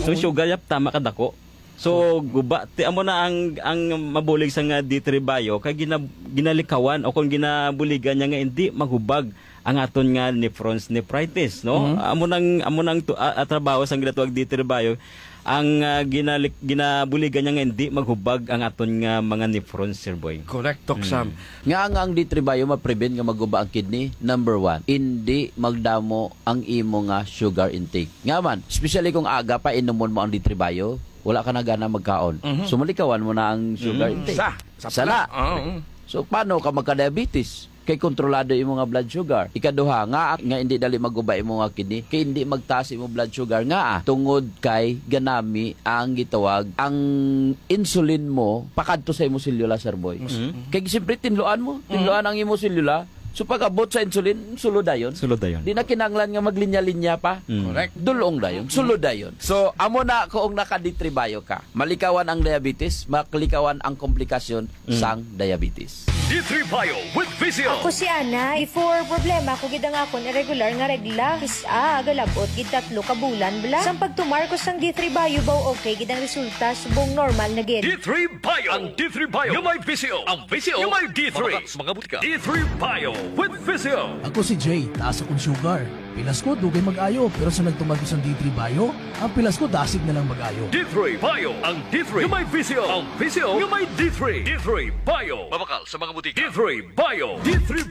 So sugar yap tama kadako. So guba ti amo na ang mabulig sa nga D3 bio kay ginalikawan o kung ginabuligan niya nga hindi maghubag ang aton nga nephritis, no? Amo nang trabaho sang ginatawag D3 bio ang ginabuligan niya nga hindi maghubag ang aton nga mga nephrons, Sir Boy. Correct, Toksam. Nga ang D3 bio ma-prevent nga maguba ang kidney. Number 1, hindi magdamo ang imo nga sugar intake. Nga man, especially kung aga pa inomon mo ang D3 bio, wala ka na gana magkaon. So malikawan mo na ang sugar intake. Sala. So paano ka magka-diabetes? Kay kontrolado imo nga blood sugar. Ikaduha nga hindi dali maguba imo nga kidney, kay hindi magtaas imo blood sugar nga tungod kay ganami ang gitawag ang insulin mo pakadto sa imo selula, Sir Boy. Kay siyempre tinluan ang imo selula. So pag abot sa insulin, sulod dayon. Di na kinanglan nga maglinya-linya pa. Correct. Dulong dayon, sulod dayon. So amo na kung naka-D3 bio ka, malikawan ang diabetes, maklikawan ang komplikasyon sang diabetes. D3 Bio with Vizio. Ako si Ana, before problema ko gid ang akon irregular nga regla. Agalabot gid 3 ka bulan bala. Sang pagtumar ko sang D3 Bio baw okay gid ang resulta subong normal na gid. D3 Bio. Ang D3 Bio yung may Vizio. Ang Vizio yung may D3. Mga butika. D3 Bio with Vizio. Ako si Jay, taas akong sugar. Pilas ko, dugay mag-ayo. Pero sa nagtumag ko sa D3 Bio, ang pilas ko dasig na lang mag-ayo. D3 Bio. Ang D3 yung may Vizio. Ang Vizio yung may D3. D3 Bio. Mabakal sa mga butika. D3 Bio. D3